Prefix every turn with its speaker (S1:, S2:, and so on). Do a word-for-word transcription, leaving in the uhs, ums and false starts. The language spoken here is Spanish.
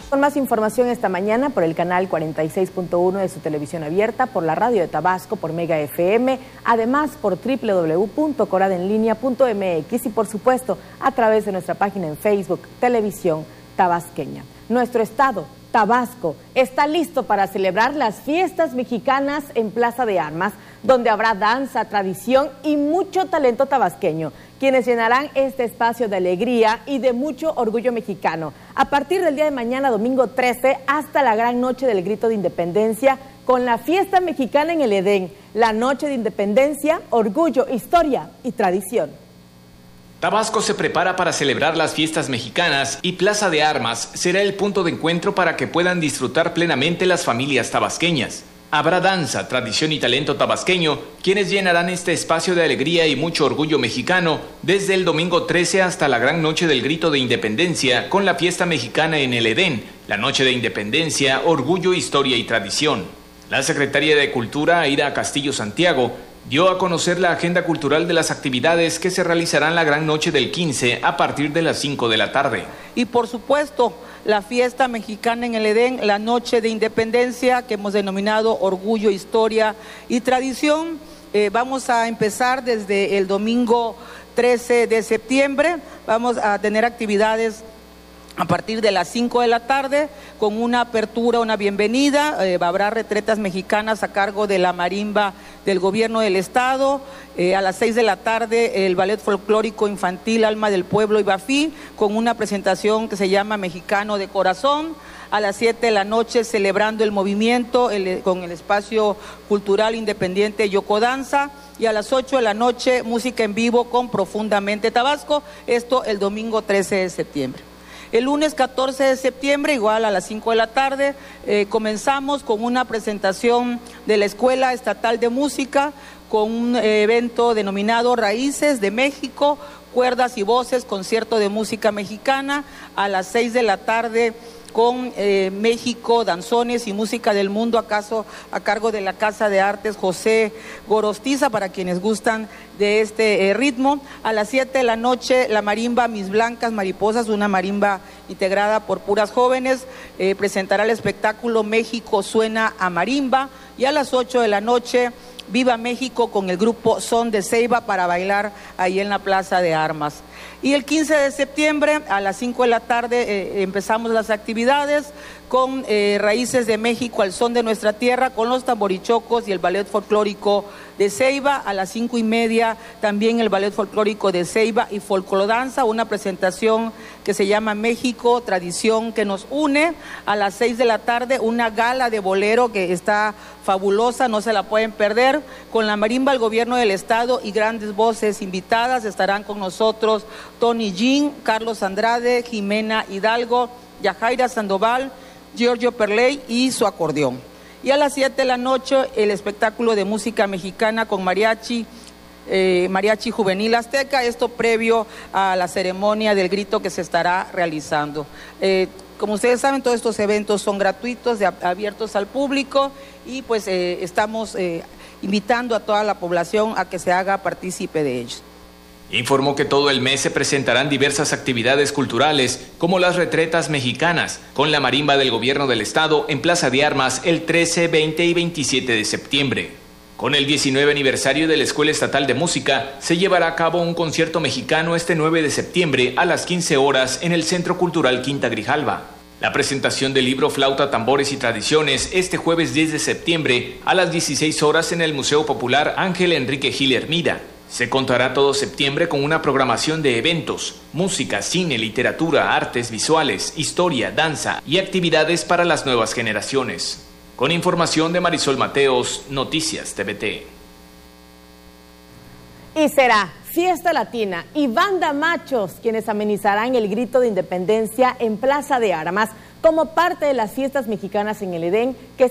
S1: Con más información esta mañana por el canal cuarenta y seis punto uno de su televisión abierta, por la radio de Tabasco, por Mega F M, además por doble u doble u doble u punto coradenlinea punto m x y por supuesto a través de nuestra página en Facebook, Televisión Tabasqueña. Nuestro estado, Tabasco, está listo para celebrar las fiestas mexicanas en Plaza de Armas, donde habrá danza, tradición y mucho talento tabasqueño, quienes llenarán este espacio de alegría y de mucho orgullo mexicano. A partir del día de mañana, domingo trece, hasta la gran noche del Grito de Independencia, con la fiesta mexicana en el Edén, la noche de independencia, orgullo, historia y tradición.
S2: Tabasco se prepara para celebrar las fiestas mexicanas y Plaza de Armas será el punto de encuentro para que puedan disfrutar plenamente las familias tabasqueñas. Habrá danza, tradición y talento tabasqueño, quienes llenarán este espacio de alegría y mucho orgullo mexicano desde el domingo trece hasta la gran noche del Grito de Independencia con la fiesta mexicana en el Edén, la noche de independencia, orgullo, historia y tradición. La secretaria de Cultura, Aira Castillo Santiago, dio a conocer la agenda cultural de las actividades que se realizarán la gran noche del quince a partir de las cinco de la tarde.
S3: Y por supuesto, la fiesta mexicana en el Edén, la noche de independencia que hemos denominado orgullo, historia y tradición. Eh, vamos a empezar desde el domingo trece de septiembre, vamos a tener actividades a partir de las cinco de la tarde, con una apertura, una bienvenida. Eh, habrá retretas mexicanas a cargo de la marimba del gobierno del estado. Eh, a las seis de la tarde, el ballet folclórico infantil Alma del Pueblo y Bafí, con una presentación que se llama Mexicano de Corazón. A las siete de la noche, celebrando el movimiento el, con el espacio cultural independiente Yocodanza. Y a las ocho de la noche, música en vivo con Profundamente Tabasco. Esto el domingo trece de septiembre. El lunes catorce de septiembre, igual a las cinco de la tarde, eh, comenzamos con una presentación de la Escuela Estatal de Música, con un eh, evento denominado Raíces de México, Cuerdas y Voces, concierto de música mexicana, a las seis de la tarde, con eh, México, Danzones y Música del Mundo, acaso a cargo de la Casa de Artes José Gorostiza, para quienes gustan de este eh, ritmo. A las siete de la noche, la marimba Mis Blancas Mariposas, una marimba integrada por puras jóvenes, eh, presentará el espectáculo México Suena a Marimba. Y a las ocho de la noche, Viva México con el grupo Son de Ceiba para bailar ahí en la Plaza de Armas. Y el quince de septiembre a las cinco de la tarde eh, empezamos las actividades con eh, Raíces de México al son de nuestra tierra, con los tamborichocos y el ballet folclórico de Ceiba. A las cinco y media también el ballet folclórico de Ceiba y folclodanza, una presentación que se llama México, tradición que nos une. A las seis de la tarde una gala de bolero que está fabulosa, no se la pueden perder, con la marimba del gobierno del estado y grandes voces invitadas. Estarán con nosotros Tony Jean, Carlos Andrade, Jimena Hidalgo, Yajaira Sandoval, Giorgio Perley y su acordeón. Y a las siete de la noche el espectáculo de música mexicana con mariachi, eh, mariachi juvenil azteca, esto previo a la ceremonia del grito que se estará realizando. Eh, como ustedes saben, todos estos eventos son gratuitos, de, abiertos al público, y pues eh, estamos eh, invitando a toda la población a que se haga partícipe de ellos.
S2: Informó que todo el mes se presentarán diversas actividades culturales, como las retretas mexicanas, con la marimba del gobierno del estado en Plaza de Armas el trece, veinte y veintisiete de septiembre. Con el diecinueve aniversario de la Escuela Estatal de Música, se llevará a cabo un concierto mexicano este nueve de septiembre a las quince horas en el Centro Cultural Quinta Grijalva. La presentación del libro Flauta, Tambores y Tradiciones este jueves diez de septiembre a las dieciséis horas en el Museo Popular Ángel Enrique Gil Hermida. Se contará todo septiembre con una programación de eventos, música, cine, literatura, artes visuales, historia, danza y actividades para las nuevas generaciones. Con información de Marisol Mateos, Noticias T V T.
S1: Y será Fiesta Latina y Banda Machos quienes amenizarán el Grito de Independencia en Plaza de Armas como parte de las fiestas mexicanas en el Edén que